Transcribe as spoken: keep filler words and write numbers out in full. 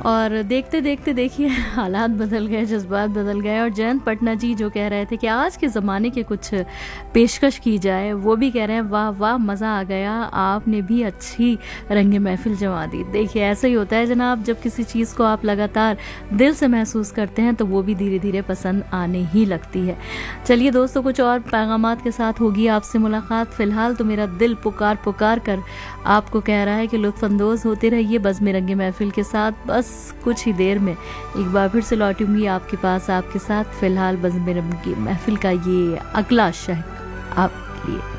और देखते देखते देखिए हालात बदल गए, जज्बात बदल गए। और जयंत पटना जी जो कह रहे थे कि आज के ज़माने के कुछ पेशकश की जाए, वो भी कह रहे हैं वाह वाह मज़ा आ गया, आपने भी अच्छी रंगे महफिल जमा दी। देखिए ऐसा ही होता है जनाब, जब किसी चीज़ को आप लगातार दिल से महसूस करते हैं तो वो भी धीरे धीरे पसंद आने ही लगती है। चलिए दोस्तों, कुछ और पैगामात के साथ होगी आपसे मुलाकात। फ़िलहाल तो मेरा दिल पुकार पुकार कर आपको कह रहा है कि लुत्फ़अंदोज़ होते रहिए बज़्म रंगे महफिल के साथ। बस कुछ ही देर में एक बार फिर से लौटूंगी आपके पास आपके साथ। फिलहाल बज़्म रंगे महफिल का ये अगला शहर आपके लिए।